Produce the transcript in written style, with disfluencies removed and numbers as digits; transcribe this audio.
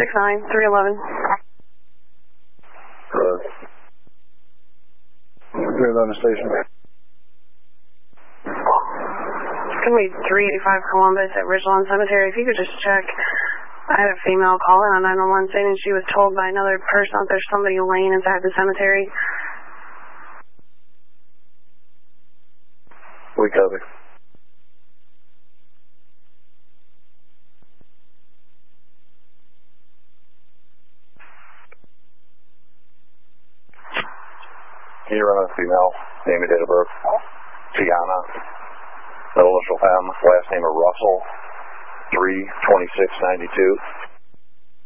311. 311 station. It's going to be 385 Columbus at Ridgelawn Cemetery. If you could just check. I had a female call in on 911 saying she was told by another person that there's somebody laying inside the cemetery. We cover. Can you run a female, name and date of birth? Tiana, middle initial M, last name of Russell, 32692.